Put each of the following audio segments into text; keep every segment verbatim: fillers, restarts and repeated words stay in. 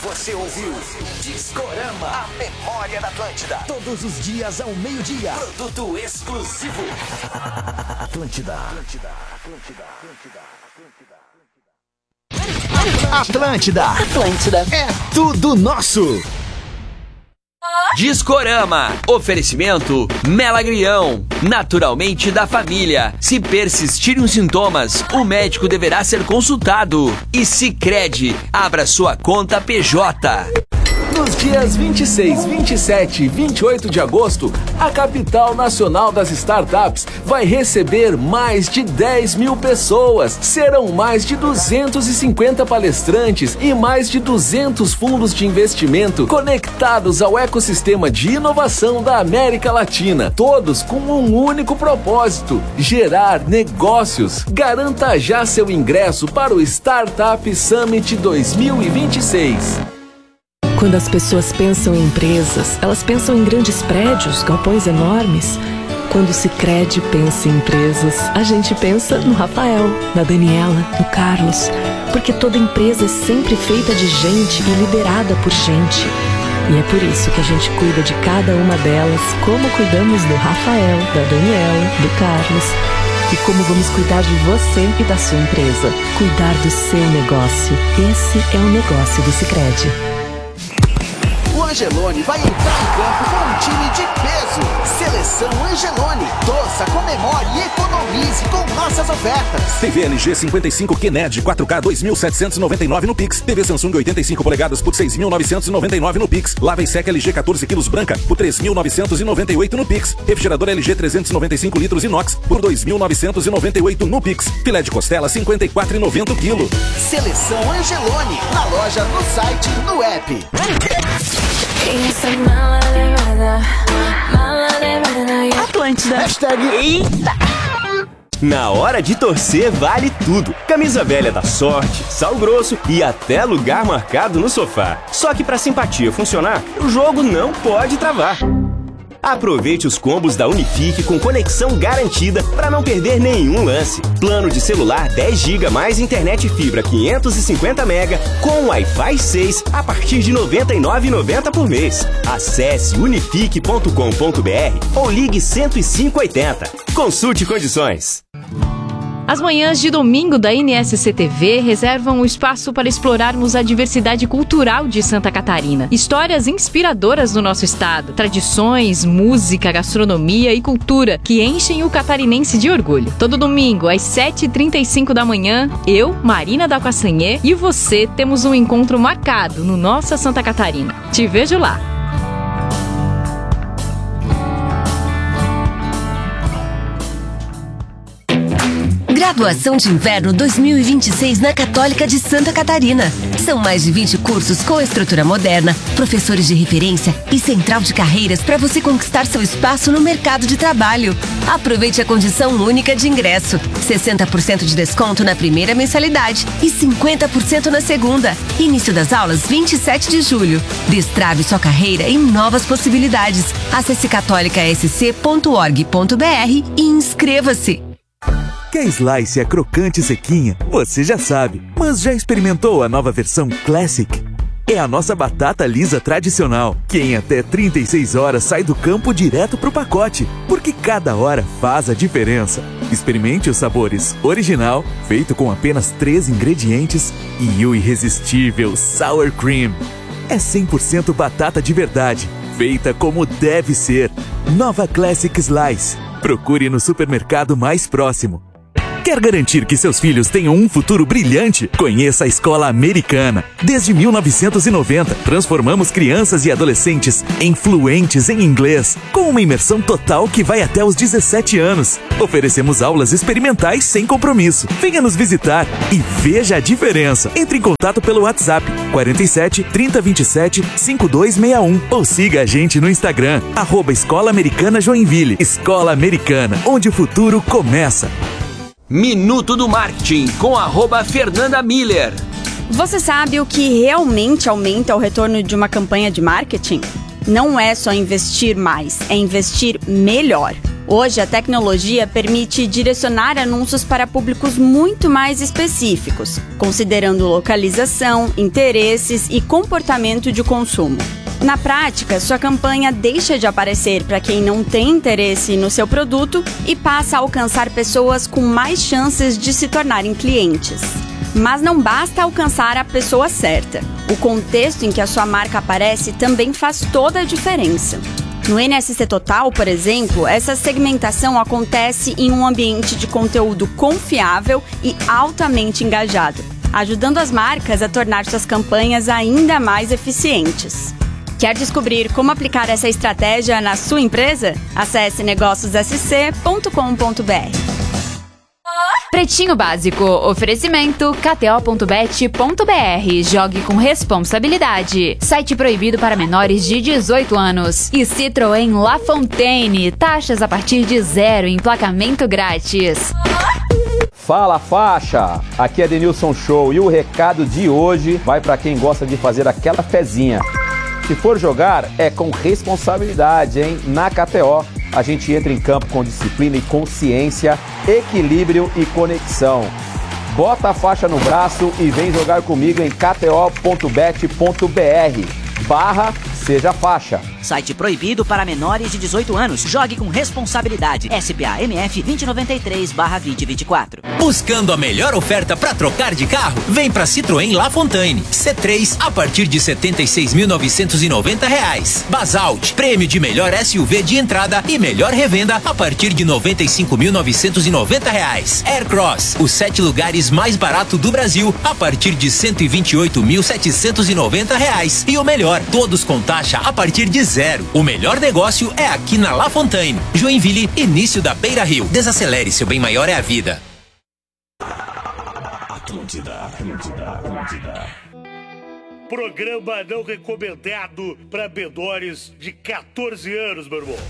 Você ouviu Discorama, a memória da Atlântida. Todos os dias ao meio-dia. Produto exclusivo. Atlântida. Atlântida. Atlântida. Atlântida. Atlântida. Atlântida. É tudo nosso. Discorama. Oferecimento Melagrião. Naturalmente da família. Se persistirem os sintomas, o médico deverá ser consultado. E Sicredi. Abra sua conta P J. Nos dias vinte e seis, vinte e sete e vinte e oito de agosto, a capital nacional das startups vai receber mais de dez mil pessoas. Serão mais de duzentos e cinquenta palestrantes e mais de duzentos fundos de investimento conectados ao ecossistema de inovação da América Latina. Todos com um único propósito: gerar negócios. Garanta já seu ingresso para o Startup Summit dois mil e vinte e seis. Quando as pessoas pensam em empresas, elas pensam em grandes prédios, galpões enormes. Quando o Sicredi pensa em empresas, a gente pensa no Rafael, na Daniela, no Carlos. Porque toda empresa é sempre feita de gente e liderada por gente. E é por isso que a gente cuida de cada uma delas, como cuidamos do Rafael, da Daniela, do Carlos. E como vamos cuidar de você e da sua empresa. Cuidar do seu negócio. Esse é o negócio do Sicredi. O Angelone vai entrar em campo com um time de peso. Seleção Angelone. Torça, comemore e economize com nossas ofertas. T V L G cinquenta e cinco Q N E D quatro K dois mil setecentos e noventa e nove no Pix. T V Samsung oitenta e cinco polegadas por seis mil novecentos e noventa e nove no Pix. Lava e seca L G quatorze quilos branca por três mil novecentos e noventa e oito no Pix. Refrigerador L G trezentos e noventa e cinco litros inox por dois mil novecentos e noventa e oito no Pix. Filé de costela cinquenta e quatro reais e noventa centavos o quilo. Seleção Angelone. Na loja, no site, no app. Atlântida. Hashtag Eita. Na hora de torcer vale tudo. Camisa velha da sorte, sal grosso e até lugar marcado no sofá. Só que pra simpatia funcionar, o jogo não pode travar. Aproveite os combos da Unifique com conexão garantida para não perder nenhum lance. Plano de celular dez gigas mais internet fibra quinhentos e cinquenta megas com Wi-Fi seis a partir de noventa e nove reais e noventa centavos por mês. Acesse unifique ponto com ponto b r ou ligue cento e cinco oitenta. Consulte condições. As manhãs de domingo da N S C T V reservam um espaço para explorarmos a diversidade cultural de Santa Catarina. Histórias inspiradoras do nosso estado, tradições, música, gastronomia e cultura que enchem o catarinense de orgulho. Todo domingo, às sete e trinta e cinco da manhã, eu, Marina da Coassanhê, e você temos um encontro marcado no Nossa Santa Catarina. Te vejo lá! Graduação de Inverno dois mil e vinte e seis na Católica de Santa Catarina. São mais de vinte cursos com estrutura moderna, professores de referência e central de carreiras para você conquistar seu espaço no mercado de trabalho. Aproveite a condição única de ingresso. sessenta por cento de desconto na primeira mensalidade e cinquenta por cento na segunda. Início das aulas vinte e sete de julho. Destrave sua carreira em novas possibilidades. Acesse católica s c ponto org ponto b r e inscreva-se. Quer slice é crocante e sequinha? Você já sabe, mas já experimentou a nova versão Classic? É a nossa batata lisa tradicional, que em até trinta e seis horas sai do campo direto pro pacote, porque cada hora faz a diferença. Experimente os sabores original, feito com apenas três ingredientes, e o irresistível Sour Cream. É cem por cento batata de verdade, feita como deve ser. Nova Classic Slice. Procure no supermercado mais próximo. Quer garantir que seus filhos tenham um futuro brilhante? Conheça a Escola Americana. Desde mil novecentos e noventa, transformamos crianças e adolescentes em fluentes em inglês, com uma imersão total que vai até os dezessete anos. Oferecemos aulas experimentais sem compromisso. Venha nos visitar e veja a diferença. Entre em contato pelo WhatsApp quarenta e sete, trinta, vinte e sete, cinquenta e dois sessenta e um ou siga a gente no Instagram, arroba Escola Americana Joinville. Escola Americana, onde o futuro começa. Minuto do Marketing com arroba Fernanda Miller. Você sabe o que realmente aumenta o retorno de uma campanha de marketing? Não é só investir mais, é investir melhor. Hoje, a tecnologia permite direcionar anúncios para públicos muito mais específicos, considerando localização, interesses e comportamento de consumo. Na prática, sua campanha deixa de aparecer para quem não tem interesse no seu produto e passa a alcançar pessoas com mais chances de se tornarem clientes. Mas não basta alcançar a pessoa certa. O contexto em que a sua marca aparece também faz toda a diferença. No N S C Total, por exemplo, essa segmentação acontece em um ambiente de conteúdo confiável e altamente engajado, ajudando as marcas a tornar suas campanhas ainda mais eficientes. Quer descobrir como aplicar essa estratégia na sua empresa? Acesse negócios s c ponto com ponto b r. Pretinho Básico, oferecimento k t o ponto bet ponto b r. Jogue com responsabilidade. Site proibido para menores de dezoito anos. E Citroën La Fontaine, taxas a partir de zero, emplacamento grátis. Fala faixa, aqui é Denilson Show e o recado de hoje vai para quem gosta de fazer aquela fezinha. Se for jogar, é com responsabilidade, hein? Na K T O, a gente entra em campo com disciplina e consciência, equilíbrio e conexão. Bota a faixa no braço e vem jogar comigo em k t o ponto bet ponto b r barra seja faixa. Site proibido para menores de dezoito anos. Jogue com responsabilidade. S P A M F vinte noventa e três barra vinte vinte e quatro. Buscando a melhor oferta para trocar de carro? Vem para Citroën La Fontaine. C três a partir de setenta e seis mil novecentos e noventa reais. Basalt, prêmio de melhor S U V de entrada e melhor revenda a partir de noventa e cinco mil novecentos e noventa reais. Aircross, os sete lugares mais barato do Brasil a partir de cento e vinte e oito mil setecentos e noventa reais. E o melhor, todos com taxa a partir de zero. O melhor negócio é aqui na La Fontaine. Joinville, início da Beira Rio. Desacelere, seu bem maior é a vida. Atlântida, Atlântida, Atlântida. Programa não recomendado para menores de quatorze anos, meu irmão.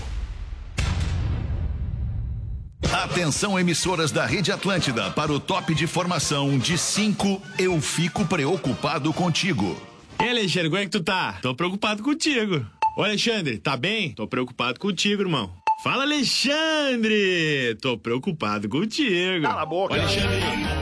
Atenção, emissoras da Rede Atlântida, para o top de formação de cinco. Eu fico preocupado contigo. E Alexandre, como é que tu tá? Tô preocupado contigo. Ô Alexandre, tá bem? Tô preocupado contigo, irmão. Fala, Alexandre! Tô preocupado contigo. Cala a boca. Ô, Alexandre.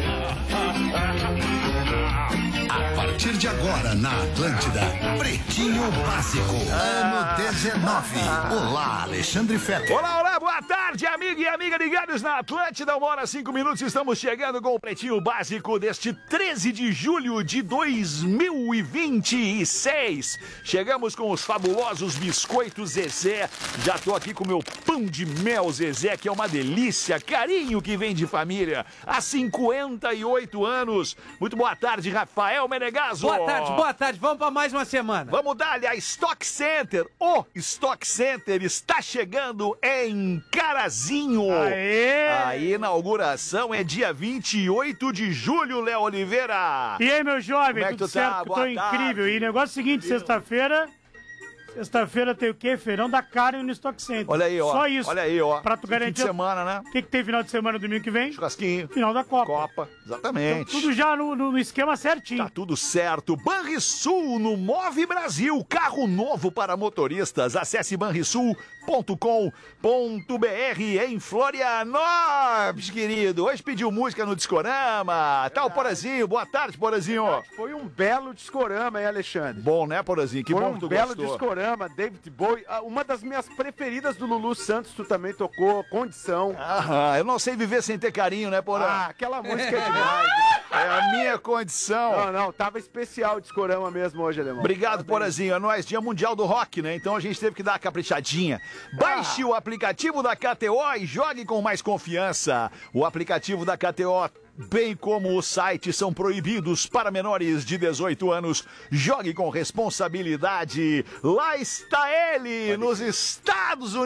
A partir de agora, na Atlântida, Pretinho Básico, ano dezenove. Olá, Alexandre Fetter. Olá, olá, boa tarde, amigo e amiga ligados na Atlântida. Uma hora, cinco minutos, estamos chegando com o Pretinho Básico deste treze de julho de dois mil e vinte e seis. Chegamos com os fabulosos biscoitos Zezé. Já tô aqui com meu pão de mel Zezé, que é uma delícia, carinho que vem de família há cinquenta e oito anos. Muito boa tarde, Rafael Menegaso. Boa tarde, boa tarde. Vamos para mais uma semana. Vamos dar-lhe a Stock Center. O Stock Center está chegando em Carazinho. Aê! A inauguração é dia vinte e oito de julho, Léo Oliveira. E aí, meu jovem, Como é que tudo tu certo? tá? Tô Boa incrível. tarde. E negócio é o seguinte, sexta-feira... Sexta-feira tem o quê? Feirão da carne no Stock Center. Olha aí, ó. Só isso. Olha aí, ó. Pra tu Fim garantir... de semana, né? O que, que tem final de semana, domingo que vem? Churrasquinho. Final da Copa. Copa, exatamente. Então, tudo já no, no, no esquema certinho. Tá tudo certo. Banrisul no Move Brasil. Carro novo para motoristas. Acesse banrisul ponto com ponto b r em Florianópolis, querido. Hoje pediu música no Discorama. Tá o Porazinho. Boa tarde, Porazinho. Foi um belo Discorama, hein, Alexandre? Bom, né, Porazinho? Que Foi bom um que tu belo gostou. Discorama, David Bowie. Uma das minhas preferidas do Lulu Santos, tu também tocou, Condição. Ah, eu não sei viver sem ter carinho, né, Porã? Ah, aquela música é demais. É a minha condição. Não, não, tava especial o Discorama mesmo hoje, Alemão. Obrigado, Porazinho. É nóis, Dia Mundial do Rock, né? Então a gente teve que dar uma caprichadinha. Baixe ah. o aplicativo da K T O e jogue com mais confiança. O aplicativo da K T O, bem como o site, são proibidos para menores de dezoito anos. Jogue com responsabilidade. Lá está ele, Pode nos ser. Estados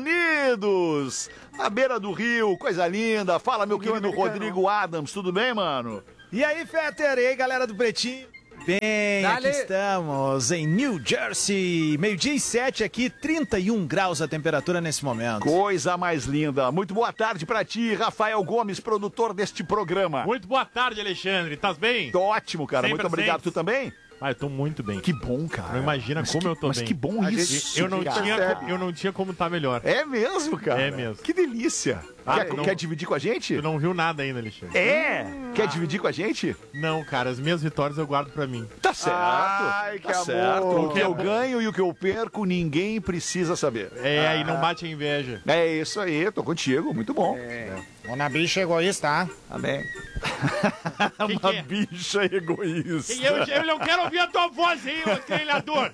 Unidos, à beira do rio, coisa linda. Fala, meu querido americano. Rodrigo Adams, tudo bem, mano? E aí, Fetter? E aí, galera do Pretinho? Bem, Dale. Aqui estamos em New Jersey, meio-dia e sete aqui, trinta e um graus a temperatura nesse momento. Coisa mais linda. Muito boa tarde pra ti, Rafael Gomes, produtor deste programa. Muito boa tarde, Alexandre. Tás bem? Tô ótimo, cara. Sempre Muito obrigado. Tu também? Ah, eu tô muito bem. Que bom, cara. Não imagina Mas como que- eu tô mas bem. que bom A isso, gente- Eu não, cara. tinha, Percebe. co- eu não tinha como estar melhor. É mesmo, cara? É mesmo. Que delícia. Ah, quer, não- quer dividir com a gente? Tu não viu nada ainda, Alexandre. É? Quer Ah. dividir com a gente? Não, cara, as minhas vitórias eu guardo pra mim. Tá certo. Ai, tá que amor. certo. O que eu Que ganho e o que eu perco, ninguém precisa saber. É, aí Ah. não bate a inveja. É isso aí, tô contigo, muito bom. Ô, na bicha egoísta, tá? Tá bem. Que Uma que é? bicha egoísta. Eu, eu não quero ouvir a tua voz aí, ô treinador.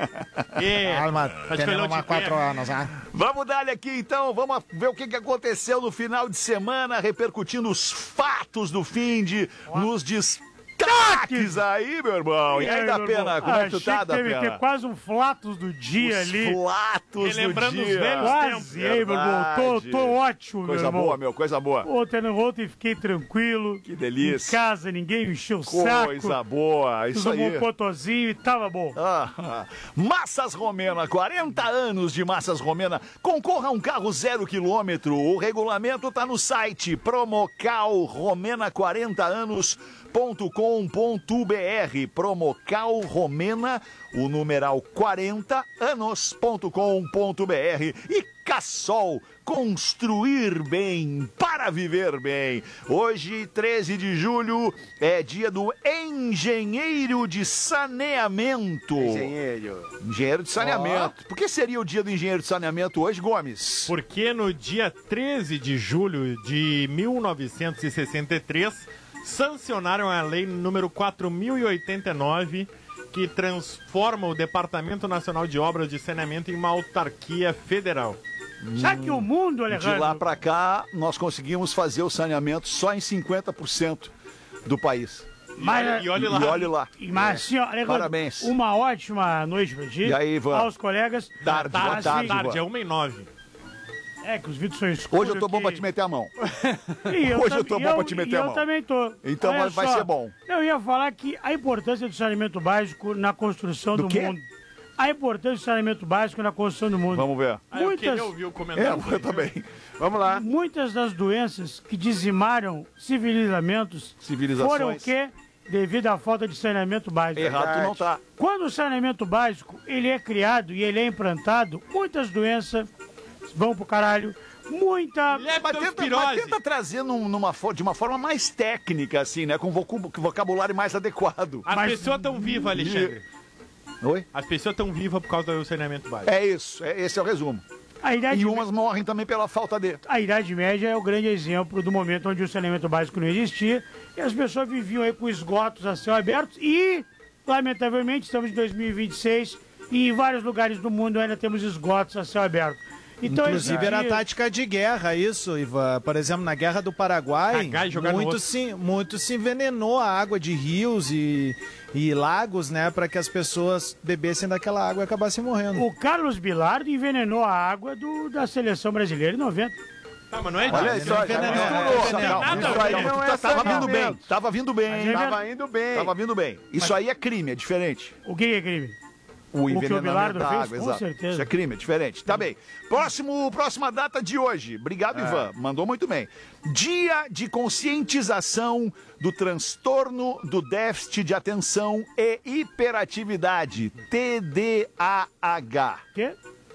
É, Calma, acho que eu temos não uma te quatro pego. anos, ah. Vamos dar aqui então, vamos ver o que que aconteceu no final de semana, repercutindo os fatos do fim de nos destaques aí, meu irmão. E aí, da Pena, como é que tu tá, da Teve que Pena? ter quase um flatos do dia Os ali. flatos Relembrando do os dia. velhos tempos. E aí, meu irmão? Tô, Verdade. tô ótimo, Coisa meu irmão. boa, meu, coisa boa. Ontem, ontem fiquei tranquilo. Que delícia. Em casa, ninguém me encheu o saco. Coisa boa, isso Fiz um aí. bom cotozinho e tava bom. Ah, Massas Romena, quarenta anos de Massas Romena. Concorra a um carro zero quilômetro. O regulamento tá no site promocal romena quarenta anos ponto com ponto br. Promocal Romena, o numeral quarenta anos ponto com ponto br. E Cassol, construir bem para viver bem. Hoje, treze de julho, é dia do engenheiro de saneamento. Engenheiro. Engenheiro de saneamento. Por que seria o dia do engenheiro de saneamento hoje, Gomes? Porque no dia treze de julho de mil novecentos e sessenta e três, sancionaram a lei número quatro mil e oitenta e nove, que transforma o Departamento Nacional de Obras de Saneamento em uma autarquia federal. Já que o mundo, Alejandro... De lá pra cá, nós conseguimos fazer o saneamento só em cinquenta por cento do país. Mas, E olhe lá. E olhe lá. Mas assim, ó, Alejandro, Parabéns. uma ótima noite pra ti. E aí, Ivan? Aos colegas. Tarde, boa Mas, tarde, assim, Ivan. É uma e nove. É, que os vídeos são escuros. Hoje eu tô bom que... pra te meter a mão. E Hoje eu tam- tô e bom pra te meter e a eu mão. também tô. Então Olha vai só, ser bom. Eu ia falar que a importância do saneamento básico na construção Do do, quê? mundo. A importância do saneamento básico na construção do mundo. Vamos ver. Ah, eu Muitas, queria ouvir o comentário. É, eu também. Vamos lá. muitas das doenças que dizimaram civilizamentos Civilizações. foram o quê? Devido à falta de saneamento básico. Errado tu não tá. Quando o saneamento básico ele é criado e ele é implantado, muitas doenças vão pro caralho. Muita. Mas tenta, mas tenta trazer num- numa, fo- de uma forma mais técnica, assim, né? Com vocu- vocabulário mais adequado. As pessoas tão vivas, Alexandre. Oi? As pessoas tão vivas por causa do saneamento básico. É isso, é- esse é o resumo. A idade E umas morrem também pela falta de. A Idade Média é o grande exemplo do momento onde o saneamento básico não existia e as pessoas viviam aí com esgotos a céu aberto e, lamentavelmente, estamos em dois mil e vinte e seis e em vários lugares do mundo ainda temos esgotos a céu aberto. Então, Inclusive esse era dia- tática de guerra isso, Ivan. Por exemplo, na Guerra do Paraguai, Cagar e jogar no muito outro. se, muito se envenenou a água de rios e, e lagos, né? Para que as pessoas bebessem daquela água e acabassem morrendo. O Carlos Bilardo envenenou a água do, da seleção brasileira em noventa. Tá, mas não é Olha disso. isso, já envenenou, misturou. envenenou. Não, Nada isso a aí ver. não Não é é tava vindo saneamento. bem. Tava vindo bem. Mas é Tava indo bem. Tava vindo bem. Isso aí é crime, é diferente. O que é crime? O que o envenenamento Bilardo da fez, água, com exato. certeza. Isso é crime, é diferente. Tá bem. Próximo, próxima data de hoje. Obrigado, Ivan. Mandou muito bem. Dia de conscientização do transtorno do déficit de atenção e hiperatividade. T D A H. Quê?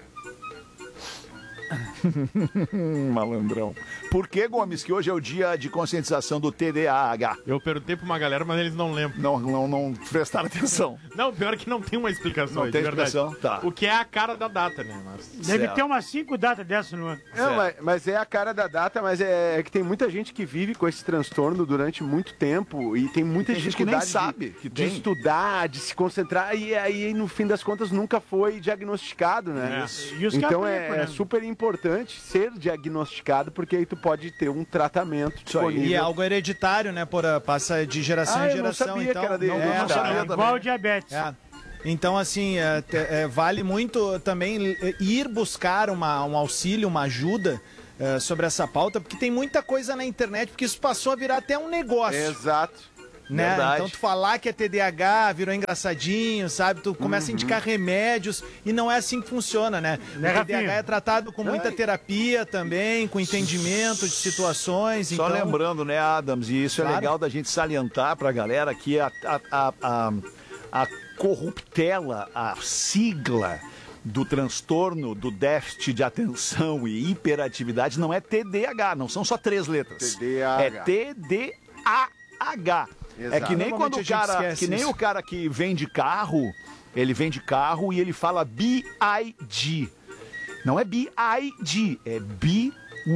Malandrão. Por que, Gomes, que hoje é o dia de conscientização do T D A H? Eu perguntei pra uma galera, mas eles não lembram. Não, não, não prestaram atenção. Não, pior é que não tem uma explicação. Não aí, tem de verdade. explicação? Tá. O que é a cara da data, né? Mas... Deve Certo. ter umas cinco datas dessas no ano. Não, mas, mas é a cara da data, mas é, é que tem muita gente que vive com esse transtorno durante muito tempo e tem muita Tem gente que nem dificuldade sabe de, que de tem. estudar, de se concentrar e aí no fim das contas nunca foi diagnosticado, né? É. Isso. E os que Então aplicam, é, né? é super importante ser diagnosticado porque aí tu pode ter um tratamento disponível. E é algo hereditário, né? Por, passa de geração Ah, em eu não geração. sabia então, que era de- não, eu não é, sabia é, também. Igual o diabetes. É. Então, assim, é, te- é, vale muito também é, ir buscar uma, um auxílio, uma ajuda é, sobre essa pauta, porque tem muita coisa na internet, porque isso passou a virar até um negócio. Exato. Né? Verdade. Então tu falar que é T D A H virou engraçadinho, sabe? Tu começa a indicar remédios e não é assim que funciona, né? O Né, T D A H Rafinha? é tratado com muita terapia também, com entendimento de situações. Só então... lembrando, né, Adams, e isso é Claro. legal da gente salientar pra galera que a, a, a, a, a corruptela, a sigla do transtorno do déficit de atenção e hiperatividade não é T D A H, não são só três letras. T D A H. É T D A H. É que nem quando o cara, que nem isso. o cara que vende carro, ele vende carro e ele fala B I D. Não é B I D, é B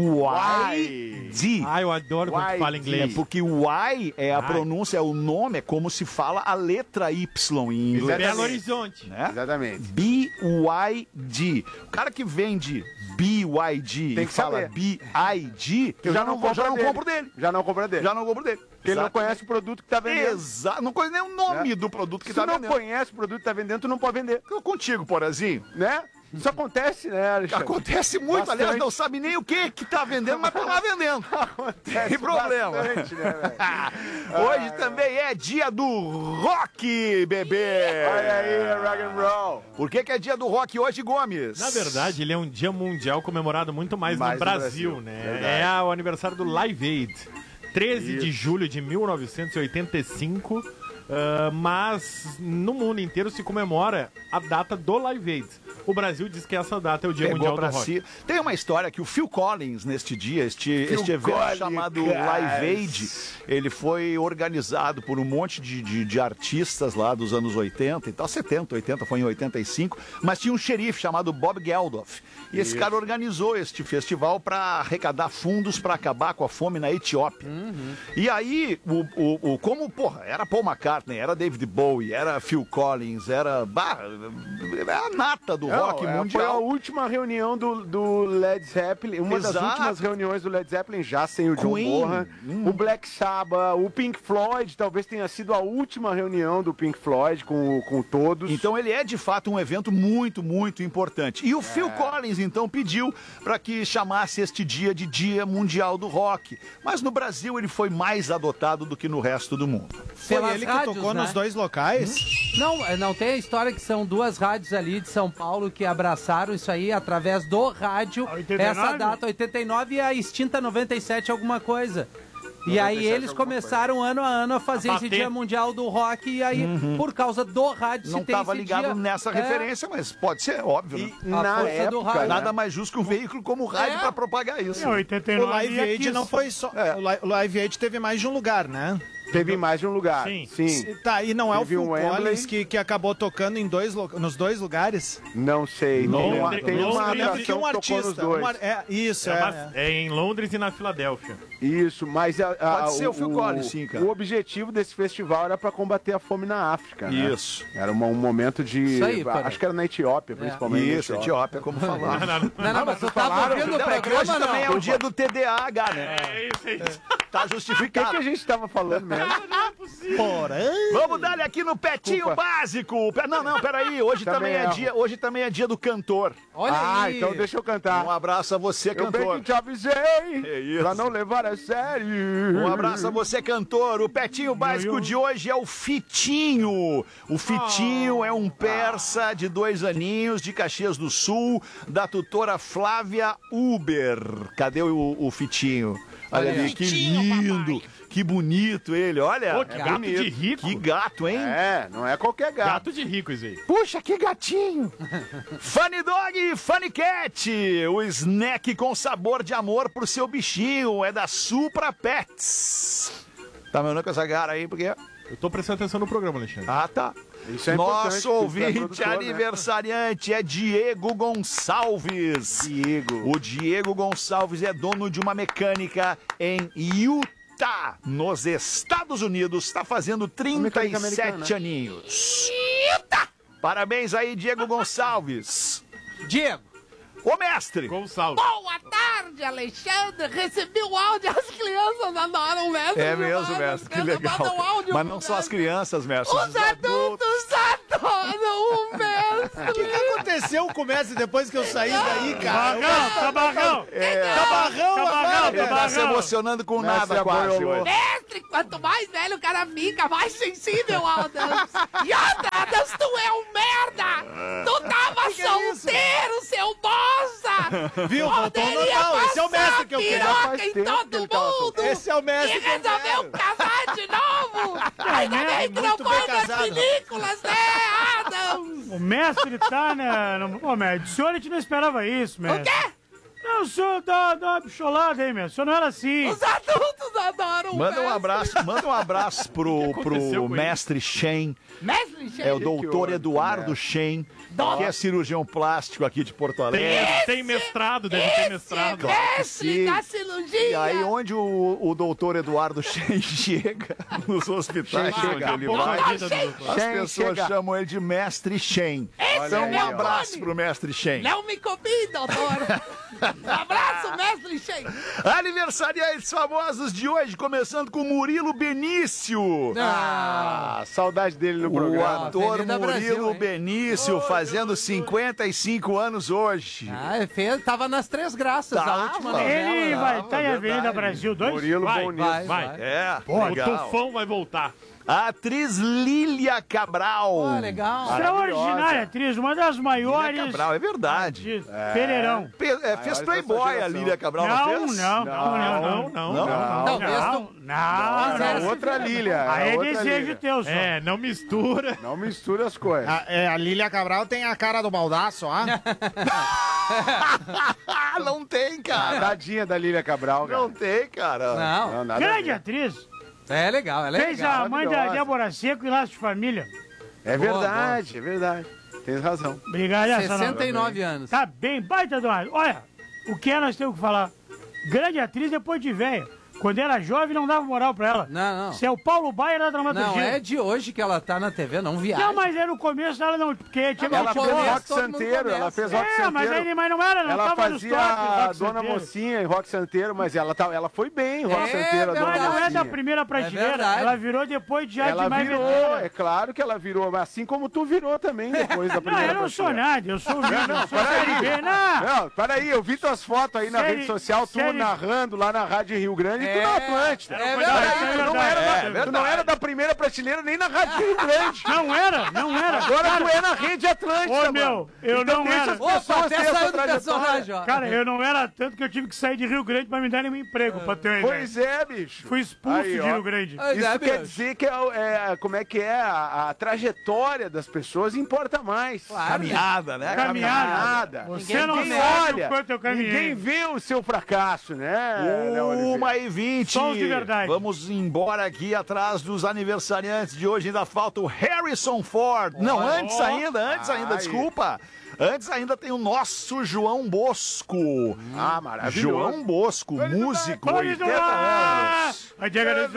Y D. Ah, eu adoro quando tu fala inglês. É porque o Y é a Ai. pronúncia, é o nome, é como se fala a letra Y em inglês. Belo Horizonte. Né? Exatamente. B Y D. O cara que vende B Y D Tem e que fala saber. B I D, eu já, não, vou, já não dele. compro dele. Já não compro dele. Já não compro dele. Porque ele não Exatamente. conhece o produto que tá vendendo. Exato. Não conhece nem o nome É. do produto que Se tá tu não vendendo. conhece o produto que tá vendendo, tu não pode vender. Eu contigo, Porazinho. Né? Isso acontece, né, Alexandre? Acontece muito, Bastante. aliás, não sabe nem o que que tá vendendo, mas tá lá vendendo. Acontece Tem problema. bastante, né, velho? Hoje também é dia do rock, bebê. Olha aí, rock and roll. Por que que é dia do rock hoje, Gomes? Na verdade, ele é um dia mundial comemorado muito mais, Mais no no Brasil, Brasil, né? verdade. É o aniversário do Live Aid. treze de Isso. julho de mil novecentos e oitenta e cinco, ah, mas no mundo inteiro se comemora a data do Live Aid. O Brasil diz que essa data é o Dia Pegou Mundial do pra Rock. si. Tem uma história que o Phil Collins, neste dia, este, Phil este evento Collins, chamado cara. Live Aid, ele foi organizado por um monte de, de, de artistas lá dos anos oitenta e tal, setenta, oitenta, foi em oitenta e cinco, mas tinha um xerife chamado Bob Geldof. E esse Isso. cara organizou este festival para arrecadar fundos para acabar com a fome na Etiópia. Uhum. E aí, o, o, o, como, porra, era Paul McCartney, era David Bowie, era Phil Collins, era bah, a nata do Não, rock é, mundial. Foi a última reunião do, do Led Zeppelin, uma Exato. das últimas reuniões do Led Zeppelin, já sem o John Queen. Bonham. Hum. O Black Sabbath, o Pink Floyd, talvez tenha sido a última reunião do Pink Floyd com, com todos. Então ele é de fato um evento muito, muito importante. E o É. Phil Collins então pediu para que chamasse este dia de Dia Mundial do Rock. Mas no Brasil ele foi mais adotado do que no resto do mundo. Foi Pelas ele que rádios, tocou né? nos dois locais? Não, não tem a história que são duas rádios ali de São Paulo que abraçaram isso aí através do rádio. oitenta e nove? Essa data, oitenta e nove, e a extinta noventa e sete alguma coisa. E aí noventa e sete eles alguma começaram ano a ano a fazer A esse bater. Dia Mundial do Rock, e aí, por causa do rádio, Não se tem estava esse ligado dia. nessa É, referência, mas pode ser, óbvio. E Né? na força do época, rádio. né? Nada mais justo que um veículo como o rádio É. para propagar isso. Em oitenta e O nove Live e a Aid Kiss. não foi só. É. O Li- o Live Aid teve mais de um lugar, né? Teve mais de um lugar. Sim. Sim. Tá, e não é o Teve Phil um Wembley. Collins que, que acabou tocando em dois, lo- nos dois lugares? Não sei. Tem uma, Londres- tem uma Londres- Eu lembro atração que um que tocou nos artista. dois. um ar- é, isso, É, é. mas é. é em Londres e na Filadélfia. Isso, mas a, a- Pode ser o Phil Collins, sim, cara. O objetivo desse festival era para combater a fome na África, né? Isso. Era uma- um momento de... Isso aí, Pará. acho que era na Etiópia, principalmente. na Isso, Etiópia, como falar. Não, não, mas tu tava ouvindo o Não, é que hoje programa, também é não? o dia do T D A H, né? É isso, é isso. Tá O que, justificado. que a gente tava falando mesmo? Porém. Vamos dar aqui no Petinho Desculpa. Básico. Pe- Não, não, peraí. Hoje também, Também é erro. dia, hoje também é dia do cantor. Olha ah, aí. então deixa eu cantar. Um abraço a você, Eu bem cantor. que te avisei, É isso. pra não levar a sério. Um abraço a você, cantor. O Petinho Básico de hoje é o Fitinho. O Fitinho é um persa de dois aninhos, de Caxias do Sul, da tutora Flávia Uber. Cadê o, o Fitinho? Olha ali, que lindo, que bonito ele, olha. Pô, que gato bonito. de rico. Que gato, hein? É, não é qualquer gato. Gato de rico, isso aí. Puxa, que gatinho! Funny Dog e Funny Cat, o snack com sabor de amor pro seu bichinho, é da Supra Pets. Tá me olhando com essa cara aí, porque... Eu tô prestando atenção no programa, Alexandre. Ah, tá. Isso é importante, Nosso porque tu é ouvinte produtor, né? aniversariante é Diego Gonçalves. Diego. O Diego Gonçalves é dono de uma mecânica em Utah, nos Estados Unidos. Está fazendo trinta e mecânica americana. sete aninhos. Parabéns aí, Diego Gonçalves. Diego. Ô, mestre. Gonçalves. Boa tarde, Alexandre. Recebi o áudio, as crianças adoram, mestre. É mesmo, demais. mestre, As que crianças legal. mandam áudio Mas pro não só as mestre. crianças, mestre. Os adultos adoram o mestre. O que, que aconteceu com o mestre depois que eu saí daí, cara? Tabarrão, tabarrão. É, Tabarrão agora, ele tá se emocionando com Mestre nada quase apoiou. hoje. Mestre, quanto mais velho o cara fica, mais sensível ao Adams. E Adams, tu é um merda. Tu tava Que que é isso? solteiro, seu bosta. Viu? Voltou ao Poderia normal. Esse é o mestre que eu quero. piroca faz em tempo que todo ele tava mundo. solteiro. Esse é o mestre E que eu resolveu quero. casar de novo. Ainda bem que não muito foi bem nas casado. vinícolas, né, Adams? O mestre tá, né? no- Ô, mestre, o senhor a gente não esperava isso, mestre. O quê? Não, o senhor dá, dá uma bicholada aí, mestre. O senhor não era assim. Os adultos adoram o Manda um mestre. abraço, manda um abraço pro, aconteceu pro com mestre Shen. Mestre, É o gente. doutor Eduardo Shen, que é cirurgião plástico aqui de Porto Alegre. Tem, tem mestrado, deve ter mestrado. Mestre da cirurgia. E aí, onde o, o doutor Eduardo Shen chega, nos hospitais, Shen chega. onde ele Acabou vai, com a vida do doutor. as Shen pessoas chega. chamam ele de mestre Shen. Esse Então, é um meu abraço nome. pro mestre Shen. Não me copie, doutor. Um abraço, mestre Shen. Aniversariantes famosos de hoje, começando com Murilo Benício. Ah, saudade dele no O programa. ator Avenida Murilo Brasil, hein? Benício, fazendo cinquenta e cinco anos hoje. Ah, fez, tava nas Três Graças, a Tava. última novela. Ele vai Tava, estar em Avenida verdade. Brasil dois? Murilo Vai, bom nisso. Vai, Vai. vai. É, O legal. Tufão vai voltar. A atriz Lília Cabral. Ah, legal. Extraordinária atriz, uma das maiores. Lília Cabral, é verdade. de Pereirão. Pe- é, fez Maiores Playboy dessa a geração. Lília Cabral, não, Não, fez? não, não, não, não. Não, não, Não? não. Talvez Não, não. não, Não, não. não, outra Lília. Aí é outra desejo Lília. teu, só. É, não mistura. Não mistura as coisas. A, é, a Lília Cabral tem a cara do baldaço, ó. Não tem, cara. Tadinha da Lília Cabral, cara. Não tem, cara. Não. Não, nada a Grande ver. atriz. É legal, ela é Fez legal. a mãe da maravilhosa. Débora Seco em Laços de Família. É Boa, verdade, é verdade. Tens razão. Obrigado, essa sessenta e nove anos. Tá bem, baita do ar. Olha, o que é nós temos que falar? Grande atriz depois de velha. Quando era jovem, não dava moral pra ela. Não, não. Se é o Paulo Baier da dramaturgia. Não, é de hoje que ela tá na T V, não viaja. Não, mas era no começo, ela não. Porque tinha Ela uma fez começo, Rock todo mundo Santeiro, começa. ela fez Rock É, Santeiro. mas aí mas não era, não Ela tava nos fazia toques do a Rock Dona Santeiro. Mocinha em Rock Santeiro, mas ela, tá, ela foi bem em Rock É, Santeiro, a Dona mas não é Mocinha. da primeira prateleira, verdade. ela virou depois de já Ela de mais virou, veterana. é claro que ela virou, mas assim como tu virou também depois da Não, primeira eu não sou prateleira. nada, eu sou o Vitor, Não, eu sou Série B, peraí. não. Não, peraí, eu vi tuas fotos aí na Série- rede social, tu série- narrando lá na Rádio Rio Grande e tu É, na Atlântida. é Não, verdade, peraí, é tu, não verdade. era É da, verdade. tu não era da primeira prateleira nem na Rádio Rio Grande. Não era, não era. Agora tu é na Rede Atlântida, Ô, mano. meu, eu então não deixa era. as Opa, pessoas até terem essa saiu do trajetória. personagem, ó. Cara, eu não era tanto que eu tive que sair de Rio Grande pra me darem um emprego, pra ter uma ideia. Pois é, bicho. Fui expulso Aí, de ó. Rio Grande. Pois Isso é, quer bicho. dizer que é, o- é, como é que é a, a trajetória das pessoas importa mais. Caminhada, né? Caminhada. Você não Ninguém sabe olha, o quanto eu caminhei. ninguém vê o seu fracasso, né? Léo Oliveira? Uma e vinte. Só os de verdade. Vamos embora aqui atrás dos aniversariantes de hoje. Ainda falta o Harrison Ford. Não, Oh. antes ainda, antes ainda, Ai. desculpa. Antes ainda tem o nosso João Bosco. Ah, maravilhoso. João Bosco, músico, Pode oitenta doar! anos. A diga do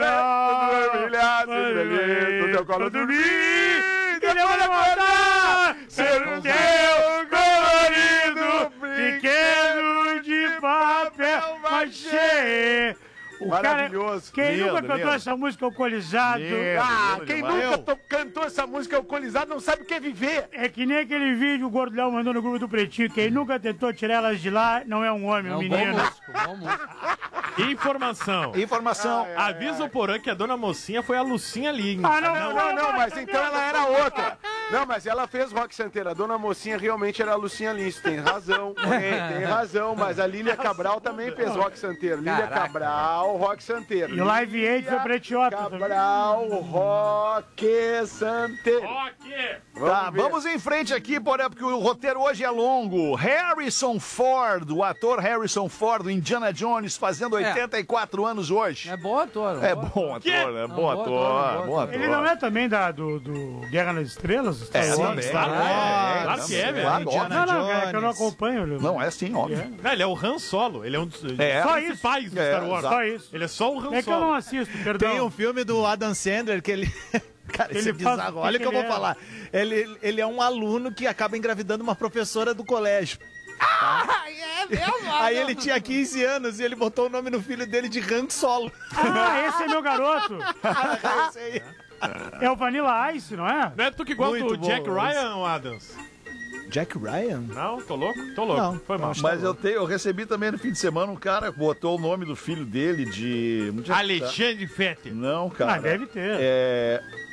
Do teu colo dormir, ele vai levantar, ser o teu colorido, pequeno de papel machê. O Maravilhoso. Cara, quem Lindo, nunca cantou lindo. essa música alcoolizado? Lindo, ah, lindo quem demais. nunca to- cantou essa música alcoolizada não sabe o que é viver. É que nem aquele vídeo que o Gordo Léo mandou no grupo do Pretinho. Quem nunca tentou tirar elas de lá não é um homem, é um menino. Informação. Informação. Avisa o Porã que a dona mocinha foi a Lucinha Lins. Ah, não, não, não, não, mas então ela era outra. Não, mas ela fez Rock Santeiro. A dona mocinha realmente era a Lucinha Lins. Tem razão, tem, tem razão. Mas a Lília Cabral também fez Rock Santeiro. Lília Caraca. Cabral, Rock Santeiro. E o Live Aid foi pra Etiópia. Cabral, Rock Santeiro. Tá, ver. vamos em frente aqui, porém, porque o roteiro hoje é longo. Harrison Ford, o ator Harrison Ford, o Indiana Jones, fazendo oitenta e quatro anos hoje. É bom ator. É bom ator, né? Bom ator, bom ator. Ele não é também da, do, do Guerra nas Estrelas? É, Star Wars? também. Star Wars? É, Claro que é, velho. claro, Indiana Não, não, é que eu não Jones. acompanho. Leo. Não, é sim, óbvio. Não, ele é o Han Solo. Ele é um dos É. Só principais do É, Star Wars. exato. Só isso. Ele é só o Han É que eu não Solo. assisto, perdão. Tem um filme do Adam Sandler que ele. Cara, Ele isso é faz- bizarro. o Olha o que que eu que vou ele é? falar. Ele, ele é um aluno que acaba engravidando uma professora do colégio. Ai, é mesmo? Aí ele tinha quinze anos e ele botou o nome no filho dele de Han Solo. Ah, esse é meu garoto. Esse aí. É o Vanilla Ice, não é? Não é tu que gosta Muito do bom, Jack esse. Ryan, Adams? Jack Ryan? Não, tô louco? Tô louco. Não, Foi mal. Mas eu, tenho, eu recebi também no fim de semana um cara que botou o nome do filho dele de... onde é que tá? Alexandre Fetter. Não, cara. Ah, deve ter. É...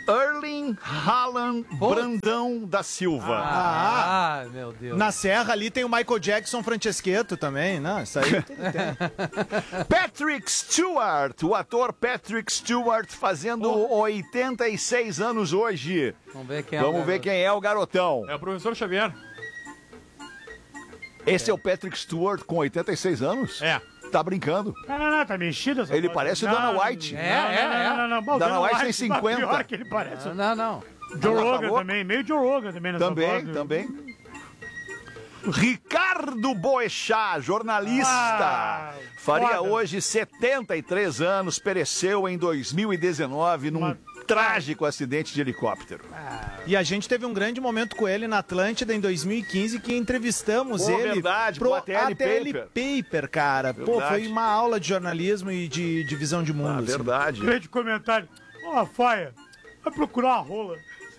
Erling Haaland Brandão da Silva. Ah, Ah, meu Deus. Na Serra ali tem o Michael Jackson Franceschetto também, não, isso aí tudo tem. Patrick Stewart, o ator Patrick Stewart fazendo oitenta e seis anos hoje. Vamos ver quem é Vamos o ver quem é o garotão. É o professor Xavier. Esse é o Patrick Stewart com oitenta e seis anos? É. Tá brincando. Não, não, não, tá mexido essa Ele foto. parece o Não, Dana White. É, é, é. Não, não, não. Bom, Dana White tem tá cinquenta. pior que ele parece. Não, não, não. Joe Por Rogan favor. também, meio Joe Rogan também nessa Também, foto. também. Ricardo Boechat, jornalista, Ah, faria foda. hoje setenta e três anos, pereceu em dois mil e dezenove num trágico acidente de helicóptero. E a gente teve um grande momento com ele na Atlântida em dois mil e quinze, que entrevistamos Pô, ele verdade, pro pro A T L A T L Paper. Paper, cara. Pô, Verdade. foi uma aula de jornalismo e de, de visão de mundo. Ah, assim. verdade. Grande comentário. Ó, Faia, vai procurar uma rola.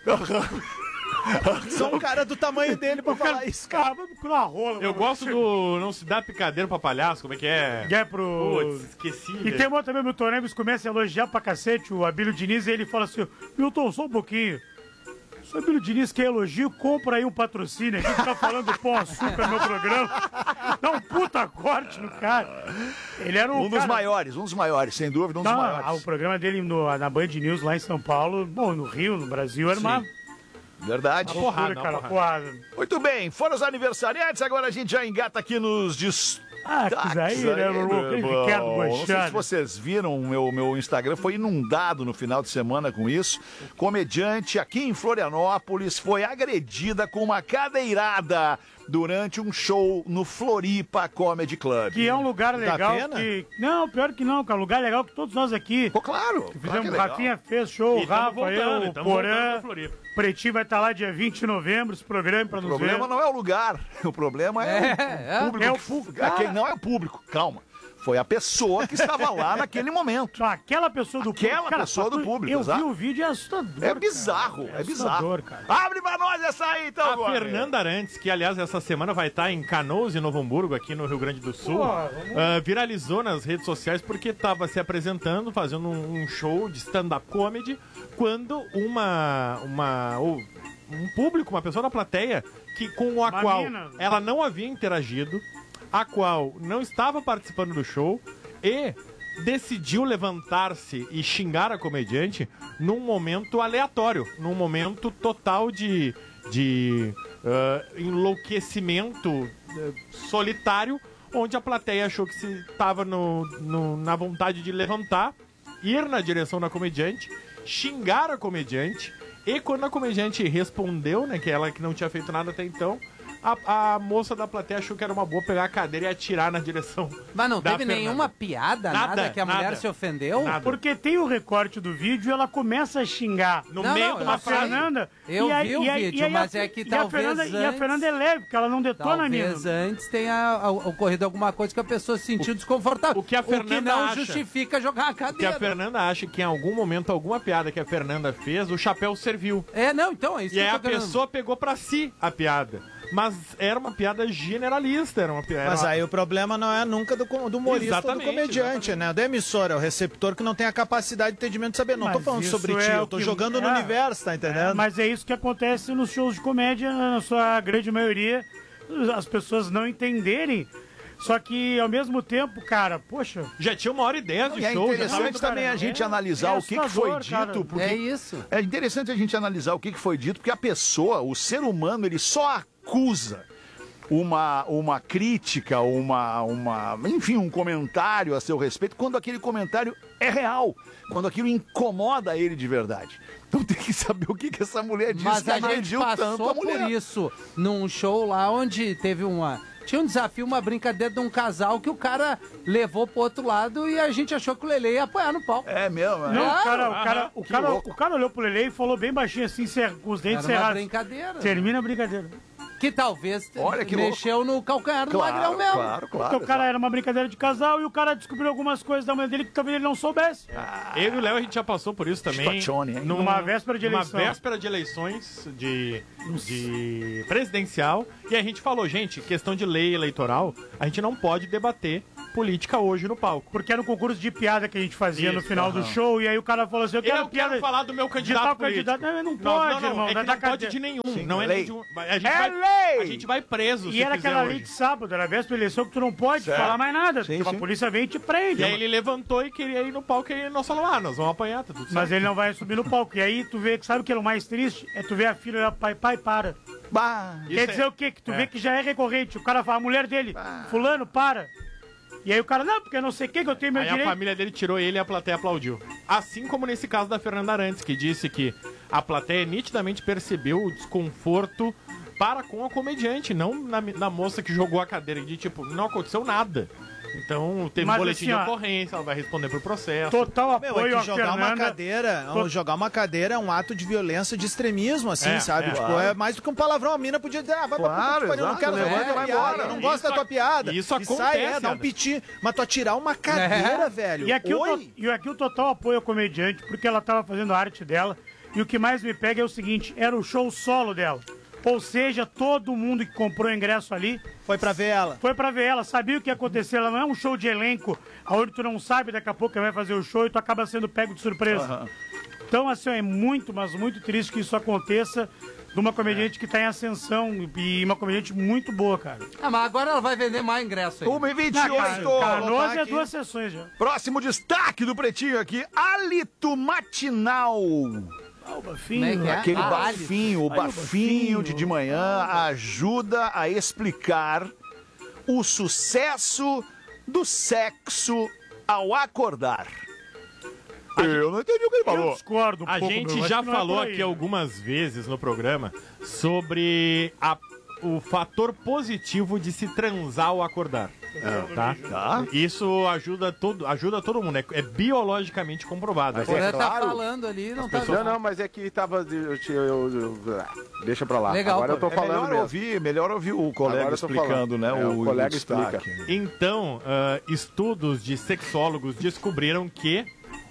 Só um cara do tamanho dele pra falar isso, cara. Ah, vai procurar uma rola. Eu mano. gosto do Não Se Dá Picadeiro pra Palhaço, como é que é? É pro... Putz, esqueci. E velho. tem uma também, Milton Neves começa a elogiar pra cacete o Abílio Diniz e ele fala assim, Milton, só um pouquinho. Se o Abílio Diniz quer elogio, compra aí um patrocínio. Aqui que tá falando pão açúcar no meu programa. Dá um puta corte no cara. Ele era um, Um dos cara... maiores, um dos maiores, sem dúvida, um dos Não, maiores. ah, o programa dele no, na Band News lá em São Paulo, bom, no Rio, no Brasil, era uma... Verdade. Uma porrada, cara, porrada. porrada. Muito bem, foram os aniversariantes, agora a gente já engata aqui nos destaques. Ah, que daí, né, meu irmão? meu Ricardo irmão. Não sei se Boechat. vocês viram, o meu, meu Instagram foi inundado no final de semana com isso. Comediante aqui em Florianópolis foi agredida com uma cadeirada durante um show no Floripa Comedy Club. Que é um lugar Dá legal pena? que... Não, pior que não, cara. Um lugar legal que todos nós aqui... Pô, claro. Que claro fizemos, que é o legal. Rafinha fez show, E o tamo Rafa, voltando, eu, o tamo voltando Porã. pra Floripa. Pretinho vai estar lá dia vinte de novembro, esse programa pra O nos problema ver. não é o lugar, o problema é, É, o é. público. É o que- público. é quem não é o público, calma. Foi a pessoa que estava lá naquele momento. Não, aquela pessoa do Aquela público... Cara, pessoa do tu- público, Eu exato. vi o vídeo e é assustador, É bizarro, cara. é bizarro. assustador, cara. Abre pra nós essa aí, então, A agora. Fernanda Arantes, que aliás essa semana vai estar em Canoas e Novo Hamburgo, aqui no Rio Grande do Sul, Pô, ah, vamos- viralizou nas redes sociais porque estava se apresentando, fazendo um, um show de stand-up comedy, quando uma, uma ou um público, uma pessoa da plateia, que, com a Uma qual mina. ela não havia interagido, a qual não estava participando do show e decidiu levantar-se e xingar a comediante num momento aleatório, num momento total de, de ah, enlouquecimento ah, solitário, onde a plateia achou que se estava no, no- na vontade de levantar, ir na direção da comediante, xingar a comediante, e quando a comediante respondeu, né, que ela que não tinha feito nada até então, a, a moça da plateia achou que era uma boa pegar a cadeira e atirar na direção. Mas não da teve Fernanda. nenhuma piada, nada, Nada, que a nada. mulher se ofendeu? Nada. Porque tem o recorte do vídeo e ela começa a xingar. No Não, meio não, de eu uma A sei. frase. Fernanda... Eu e aí- vi o e aí- vídeo, e aí a- mas é que e a talvez Fernanda, E a antes- Fernanda é leve, porque ela não detona a mina. Talvez antes tenha ah, ocorrido alguma coisa que a pessoa se sentiu desconfortável. o que a Fernanda não acha. justifica jogar a Que a cadeira. Fernanda acha que em algum momento, alguma piada que a Fernanda fez, o chapéu serviu. É, não, então é isso E que aí eu a tô querendo. pessoa pegou pra si a piada. Mas era uma piada generalista, era uma piada. Mas aí o problema não é nunca do, co- do humorista ou do Exatamente, comediante, né? Da emissora, é o receptor que não tem a capacidade de entendimento de saber. Não tô Mas falando isso sobre é ti, o eu tô que- jogando no é. universo, tá entendendo? É, mas é isso que acontece nos shows de comédia, na sua grande maioria, as pessoas não entenderem. Só que, ao mesmo tempo, cara, poxa... Já tinha uma hora e dez de E é show. já interessante tava- também a gente é- analisar é o que, que foi assustador, cara. dito. Porque É isso. É interessante a gente analisar o que, que foi dito, porque a pessoa, o ser humano, ele só acusa uma, uma crítica, uma, uma, enfim, um comentário a seu respeito, quando aquele comentário é real, quando aquilo incomoda ele de verdade. Então tem que saber o que, que essa mulher disse Mas que a gente agrediu tanto passou a mulher. por isso num show lá onde teve uma... Tinha um desafio, uma brincadeira de um casal que o cara levou pro outro lado e a gente achou que o Lele ia apanhar no pau. É mesmo, é? Não, o cara, o Aham, cara, o que cara, o cara olhou pro Lele e falou bem baixinho assim, cer- com os dentes Era uma cerrados. brincadeira. Termina a brincadeira. Que talvez Olha que mexeu no calcanhar do Claro, Magrão mesmo. claro, claro. Porque o cara era uma brincadeira de casal e o cara descobriu algumas coisas da mulher dele que talvez ele não soubesse. Eu e o Léo, a gente já passou por isso também. Scotchone, hein? Num- Numa véspera de eleição. Numa véspera de eleições de, de presidencial. E a gente falou, gente, questão de lei eleitoral, a gente não pode debater política hoje no palco. Porque era um concurso de piada que a gente fazia no Isso, final aham. do show, e aí o cara falou assim, eu quero Eu piada quero falar do meu de candidato tal político. candidato. Não, não Não, pode, não, não, irmão. é que da não cade- pode de nenhum. Sim, não é lei. nem de um, a gente É vai, lei! A gente vai preso E se era fizer aquela hoje. lei de sábado, era a véspera da eleição que tu não pode Certo. falar mais nada. Sim, porque sim. a polícia vem e te prende. E aí ele levantou e queria ir no palco e nós falamos, ah, nós vamos apanhar, tá tudo certo. Mas ele não vai subir no palco. E aí tu vê que sabe o que é o mais triste? É tu ver a filha olhar pro pai, pai, para. Bah. Quer Isso dizer é- o quê? Que tu é. vê que já é recorrente. O cara fala, a mulher dele, fulano, para. E aí o cara, não, porque eu não sei o que, que eu tenho meu Aí direito. a família dele tirou ele e a plateia aplaudiu. Assim como nesse caso da Fernanda Arantes, que disse que a plateia nitidamente percebeu o desconforto para com a comediante, não na, na moça que jogou a cadeira. De tipo, não aconteceu nada. Então teve Mas um boletim assim, de ó, ocorrência, ela vai responder pro processo. Total Meu, apoio é a que jogar uma Fernanda. cadeira, To- jogar uma cadeira é um ato de violência de extremismo, assim, É, sabe? é. tipo, Claro. é mais do que um palavrão. A mina podia dizer, ah, vai pra Claro, puta que pariu, eu não exato, quero levanta saber e da vai piada, embora. eu não Isso gosto da tua ac- piada. isso E sai, acontece, é, dá um Ana. piti. Mas tu atirar uma cadeira, É. velho. E aqui, o Oi? to- e aqui o total apoio ao comediante, porque ela tava fazendo a arte dela. E o que mais me pega é o seguinte, era o show solo dela. Ou seja, todo mundo que comprou ingresso ali Foi pra ver ela. foi pra ver ela, sabia o que ia acontecer. Ela não é um show de elenco, aonde tu não sabe daqui a pouco quem vai fazer o show e tu acaba sendo pego de surpresa. Então, assim, ó, é muito, mas muito triste que isso aconteça de uma comediante que tá em ascensão e uma comediante muito boa, cara. Ah, mas agora ela vai vender mais ingresso aí. uma e vinte e Na Ca- oito. Canoas é aqui. duas sessões já. Próximo destaque do Pretinho aqui, hálito matinal. Ah, o Como é bafinho. que é? Aquele Ah, bafinho, o Ai, o bafinho bafinho. de de manhã ajuda a explicar o sucesso do sexo ao acordar. Eu não entendi o que ele Eu falou. discordo um A pouco, gente meu, já acho que não é falou por aí. aqui algumas vezes no programa sobre a- o fator positivo de se transar ao acordar. Tá? Tá. Isso ajuda todo, ajuda todo mundo, é, é biologicamente comprovado. Mas O Porã é tá claro. falando ali, não tá Não, vendo. não, mas é que tava. Eu, eu- eu- eu- deixa pra lá. Legal, Agora eu tô pô. É falando melhor mesmo. ouvir, melhor ouvir o colega Agora eu tô explicando, falando. né? É, o colega destaque. explica. Então, ah, estudos de sexólogos descobriram que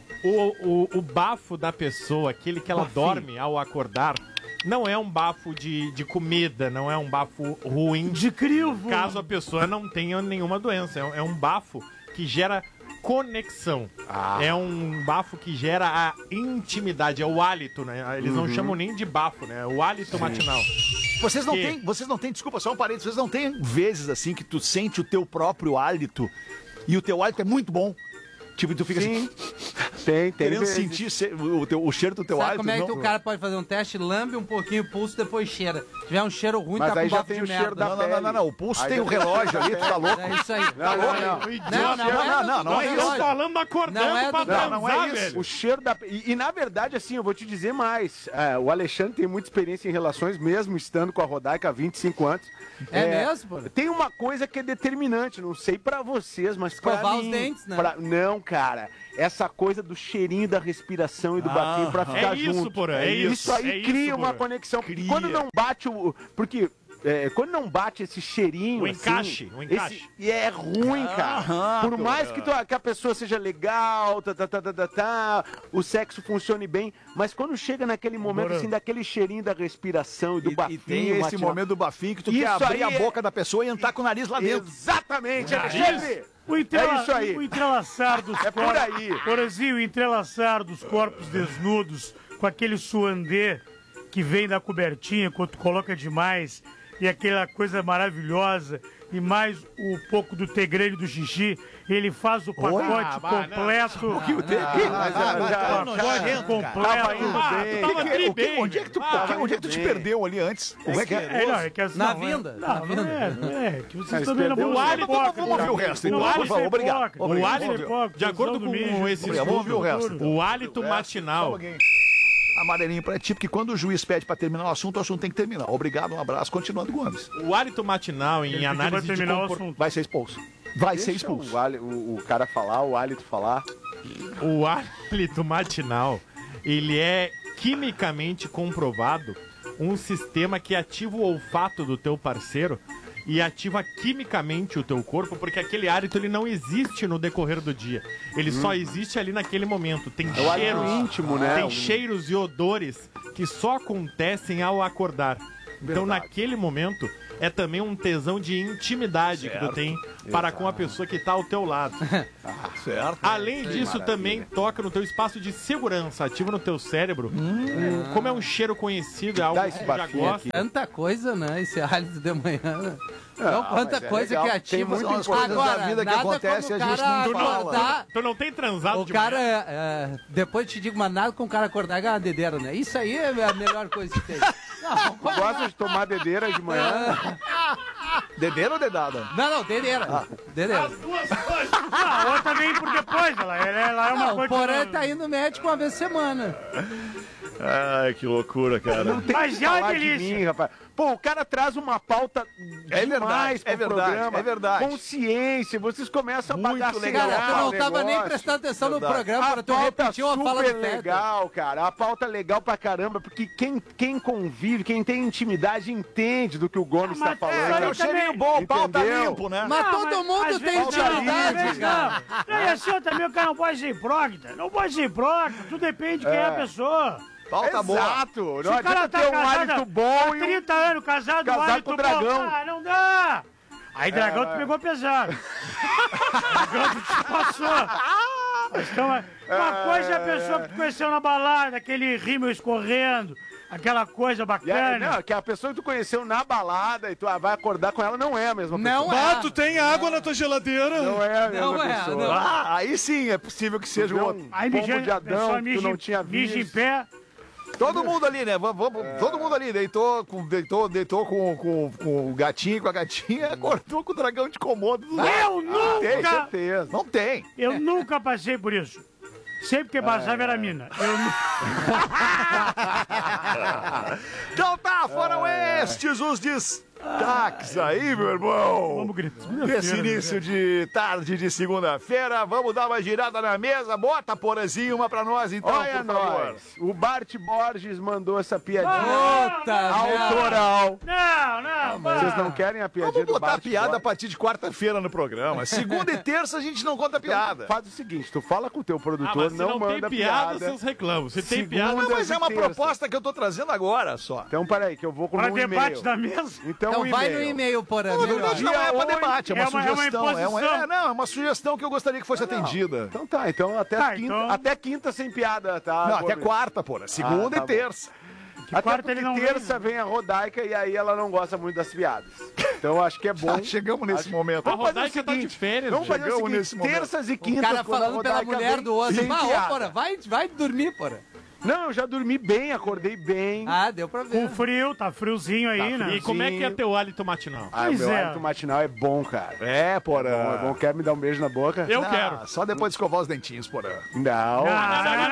o, o, o bafo da pessoa, aquele que ela Bafinho. dorme ao acordar, não é um bafo de, de comida, não é um bafo ruim. De crivo. Caso a pessoa não tenha nenhuma doença. É um, é um bafo que gera conexão. É um bafo que gera a intimidade, é o hálito, né? Eles não chamam nem de bafo, né? É o hálito matinal. Vocês não Que- têm, vocês não têm, desculpa, só um parênteses, vocês não têm vezes assim que tu sente o teu próprio hálito e o teu hálito é muito bom. Tipo, tu fica Sim. assim, Tem, tem. querendo vezes. sentir se- o, teu- o cheiro do teu Sabe hálito. como é que não- o cara pode fazer um teste? Lambe um pouquinho o pulso, depois cheira. Se tiver um cheiro ruim, Mas tá aí com já bafo tem de o merda. cheiro da Não, não, não, não, não, o pulso Aí tem já o tem- relógio ali, tu tá louco. É isso aí. Tá louco? Não, não, Não, não, não, não é Não, isso. não, falando acordando Não é pra do- transar, não, não é isso. velho. O cheiro da. E, e, na verdade, assim, eu vou te dizer mais. É, o Alexandre tem muita experiência em relações, mesmo estando com a Rodaica há vinte e cinco anos. É mesmo, pô? Tem uma coisa que é determinante, não sei pra vocês, mas pra Escovar mim. os dentes, né? pra- Não, cara. Essa coisa do cheirinho da respiração e do Ah, bafinho pra ficar é isso, junto. Porã, é isso. isso, aí é isso, cria uma Porã. conexão. Cria. Quando não bate o. Porque. é, quando não bate esse cheirinho. O assim, encaixe, o encaixe. esse- e é ruim, cara. Aham, Por mais Porã. que, tu- que a pessoa seja legal, tá, tá, tá, tá, tá, tá, o sexo funcione bem, mas quando chega naquele momento, Porã. assim, daquele cheirinho da respiração e do E, bafinho. e tem esse matinal. momento do bafinho que tu Isso quer abrir aí a é- boca da pessoa e entrar com o nariz lá dentro. Exatamente, Ah, Alexandre! O, entrela... É isso aí. o entrelaçar dos É por corpos. aí. Porazinho, o entrelaçar dos corpos desnudos com aquele suandê que vem da cobertinha quando tu coloca demais e aquela coisa maravilhosa e mais o pouco do tegreiro do xixi, ele faz o pacote Ah, bah, não. completo. O que o te- Ah, que- mas Ah, já- mas já- tá pacote nojento, completo. Tava indo Ah, bem. tu tava O que- tri o que- bem, onde é que tu, velho. o que- onde é que tu te bem. perdeu ali antes? Como é que é? É, não, é que as, Na não, vinda, É, na não, vinda. não é, não é, que vocês Mas também não perdeu vão o ser óleo. hipócritas. Vamos ouvir o resto, então, Não por vão favor, ser obrigado. hipócritas. Obrigado, Não vão vamos ser ouvir. hipócritas, De acordo usando com mijo, esse Obrigado, vamos ouvir o estudo, resto, então. o hálito matinal, Amarelinho pra ti, porque quando o juiz pede pra terminar o assunto, o assunto tem que terminar. Obrigado, um abraço, continuando, Gomes. o hálito matinal em Ele pediu pra análise de terminar o compor- assunto. Vai ser expulso. Vai ser Deixa expulso. O, hali- o- o cara falar, o hálito falar. O hálito matinal, ele é quimicamente comprovado um sistema que ativa o olfato do teu parceiro e ativa quimicamente o teu corpo, porque aquele hálito ele não existe no decorrer do dia. Ele hum. só existe ali naquele momento. Tem é cheiros, íntimo, né? Tem um... cheiros e odores que só acontecem ao acordar. Então, Verdade. naquele momento, é também um tesão de intimidade certo. que tu tem para Exato. com a pessoa que está ao teu lado. ah, certo. Além que disso, maravilha. também toca no teu espaço de segurança, ativa no teu cérebro. Hum. Um, como é um cheiro conhecido, é algo que tu já gosta. Tanta coisa, né? Esse hálito de manhã, né? Não, quanta é coisa legal. que ativa. Tem muitas coisas Agora, da vida que acontece e a gente não fala. Tá... Tu não tem transado o de cara, é, é, depois te digo, mas nada com o cara acordar é uma dedeira, né? Isso aí é a melhor coisa que tem. Não, gosta de tomar dedeira de manhã? Dedeira ou dedada? Não, não, dedeira. Ah. Dedeira. As duas coisas. Não, a outra vem por depois, ela, ela é uma não, coisa... O Porã tá indo no médico uma vez por semana. Ai, que loucura, cara. Não tem Mas que é uma falar delícia. de mim, rapaz. Pô, o cara traz uma pauta é demais verdade, é verdade, programa. É verdade. Consciência, vocês começam a bagacear. Cara, tu não tava negócio. nem prestando atenção verdade. no programa para tu repetir uma fala do super legal, cara. A pauta é legal pra caramba, porque quem, quem convive, quem tem intimidade, entende do que o Gomes ah, tá falando. É, é um cheirinho bom, o pau tá limpo, né? Mas não, todo mas, mundo tem intimidade, cara. Não, não, e assim, também o cara não pode ser hipócrita. Não pode ser hipócrita, tudo depende de quem é, é a pessoa. Pauta boa. Exato. Se não o cara tá ter um casado, hálito bom há e trinta anos casado, casar um hálito com o dragão. bom. Ah, não dá. Aí, dragão, é, tu pegou pesado. Dragão, tu te passou. Então, uma coisa é a pessoa que tu conheceu na balada, aquele rímel escorrendo, aquela coisa bacana. Aí, não, que a pessoa que tu conheceu na balada e tu vai acordar com ela não é a mesma não pessoa. É. Ah, tu tem água na tua geladeira? Não é a mesma não é, pessoa. não. Ah, aí sim, é possível que seja um outro. Aí, pombo mija, de Adão que tu não tinha visto. mija em pé. Todo mundo ali, né? Vamos, vamos, é. Todo mundo ali deitou com, deitou, deitou com, com, com o gatinho, com a gatinha, acordou com o dragão de Komodo. Eu nunca... Tem certeza. Não tem. Eu nunca passei por isso. Sempre que passava é. era mina. Eu não... Então tá, foram é. estes os destaques aí, meu irmão. Vamos gritar. Nesse início né? de tarde de segunda-feira, vamos dar uma girada na mesa. Bota, Porazinho, uma pra nós então, Olha por favor. Nós. O Bart Borges mandou essa piadinha Puta autoral. Não, não, Vocês não querem a piadinha Vamos do botar Bart piada Borges? a partir de quarta-feira no programa. Segunda e terça a gente não conta piada. Então, faz o seguinte, tu fala com o teu produtor, ah, mas não, não manda tem piada, piada. vocês reclamam. Se tem Segunda piada... Não, mas é uma terça. proposta que eu tô trazendo agora só. Então, peraí, que eu vou com Para um debate e-mail. da mesa. Então, Então um vai e-mail. no e-mail, Porã. Na verdade não é pra debate, é uma é uma, sugestão. É uma é, uma, imposição. é, não, é uma sugestão que eu gostaria que fosse Não, atendida. Então tá, então até, Tá, quinta, então- até quinta sem piada, tá? Não, até Gomes? quarta, porra. Segunda Ah, tá e bom. terça. Até quarta porque ele não terça vem a Rodaica e aí ela não gosta muito das piadas. Então eu acho que é bom. Ah, chegamos nesse Acho- momento. A Vamos fazer o Rodaica tá de seguinte, férias. Vamos fazer o Chegamos seguinte, nesse momento. terças e O quintas, cara quando a falando pela Rodaica mulher vem, do outro. sem Bah, ô, piada. Porã, vai, vai dormir, Porã. Não, eu já dormi bem, acordei bem. Ah, deu pra ver. Com frio, tá friozinho aí, Tá né? E como é que é teu hálito matinal? Ah, Pois meu é. hálito matinal é bom, cara. É, porra. Bom, é bom. Quer me dar um beijo na boca? Eu Ah, quero. Só depois de escovar os dentinhos, porra. Não. Não, não, não, não, não,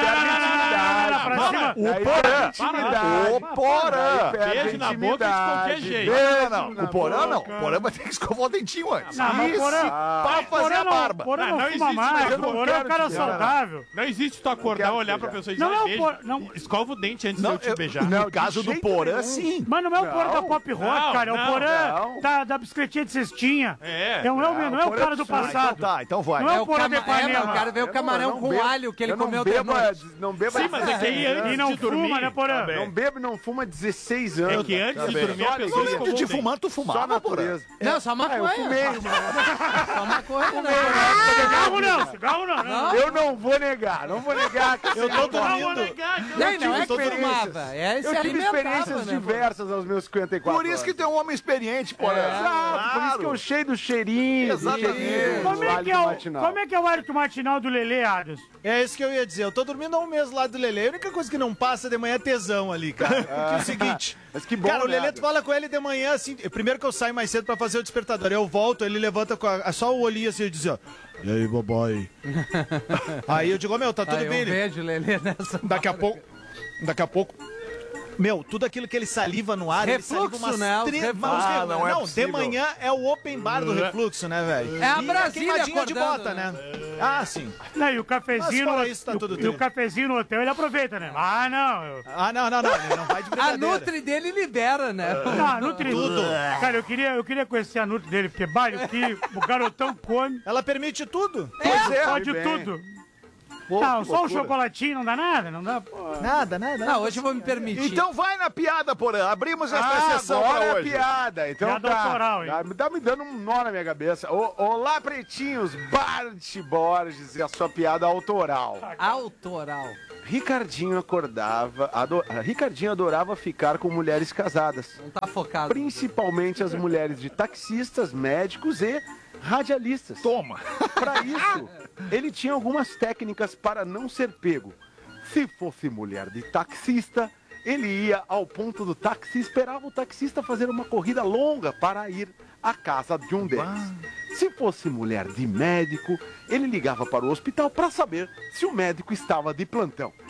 não, não, pra cima. O Aí Porã. perde intimidade. O Porã. Aí perde Beijo na boca de intimidade. qualquer jeito. Não, não, na o Porã não. boca. O Porã vai ter que escovar o dentinho antes. Não, mas Isso, Porã- pra fazer Porã a não- barba. Porã Não, não, não fuma existe, mais, mas eu não Porã é um quero cara te beijar. saudável. Não existe tu acordar, quero olhar beijar. pra pessoa e Não, dizer não, beijo. por- não. Escova o dente antes Não, de eu te eu- beijar. no Não, de caso do jeito Porã, nenhum. sim. Mas não é o Porã da Não. pop rock, Não, cara. É o não, Porã não. da, da bicicletinha de cestinha. É. É, não é o, Não, não é o Porã cara do é absurdo. passado. Então tá, então vai. Não é É o o Porã cama... de é, Ipanema. mas eu quero ver o Eu não- camarão eu não com bebo- alho que ele eu não comeu bebo, de noite. Não bebo Sim, mas é que aí antes E não de dormir... fuma, né, Porã? Tá bem. Não bebo e não fuma há dezesseis anos. É que antes Tá de bem. dormir a Só pessoa alegria. escovou Antes de o dente. fumar, tu Só fumava, Porã. natureza. Não, só Ah, eu maconha. fumei, mano. Só maconha, né? Cigarro não, cigarro não. não. Eu não vou negar, não vou negar que Eu tô você- Não vou dormindo. negar que eu- Não, não é que experiências. fumava. É, se Eu tive alimentava, experiências né, diversas aos meus cinquenta e quatro Por isso que anos. tu é um homem experiente, Porã. Exato, por isso que eu cheio do cheirinho. do Exatamente. cheirinho, Como do é, que hálito é o, matinal. como é que é o hálito matinal do Lelê, Adams? É isso que eu ia dizer. Eu tô dormindo há um mês lá do Lelê. A única coisa que não passa de manhã é tesão ali, cara. Porque é o seguinte. Mas que bom, Cara, o né, Lelê, Adams? tu fala com ele de manhã assim. Primeiro que eu saio mais cedo pra fazer o despertador. Eu volto, ele levanta com a, só o olhinho assim e diz, ó. E aí, babai? Aí eu digo, ó, meu, tá tudo Ah, eu bem. Ele, vejo o Lelê nessa daqui a pouco. Daqui a pouco. Meu, tudo aquilo que ele saliva no ar, Refluxo, ele saliva umas né? Os tre- refluxos. umas- Ah, não é não, de possível. manhã é o open bar do refluxo, né, velho? É a E Brasília queimadinha de acordando, bota, né? né? Ah, sim. Não, e o cafezinho, Mas fora no, isso, tá e o- tudo e o tranquilo. cafezinho no hotel ele aproveita, né? Ah, não. eu- Ah, não, não, não. Ele não vai de A brincadeira. Nutri dele libera, né? Não, a Nutri... Tudo. Cara, eu queria, eu queria conhecer a Nutri dele, porque, baile, o que o garotão come... Ela permite tudo. Pode, É, pode bem. tudo. Pô, Não, que só um loucura. chocolatinho não dá nada? Não dá... pô. Nada, nada. Não, hoje eu vou me permitir. Então vai na piada, Porã. Abrimos esta Ah, sessão agora para é a hoje. piada. Então Piada tá. autoral, hein? Tá, tá me dando um nó na minha cabeça. O- Olá, pretinhos. Bart Borges e a sua piada autoral. Autoral. Ricardinho acordava... Ado, Ricardinho adorava ficar com mulheres casadas. Não tá focado. Principalmente as mulheres de taxistas, médicos e radialistas. Toma. Para isso, ele tinha algumas técnicas para não ser pego. Se fosse mulher de taxista, ele ia ao ponto do táxi e esperava o taxista fazer uma corrida longa para ir à casa de um deles. Se fosse mulher de médico, ele ligava para o hospital para saber se o médico estava de plantão.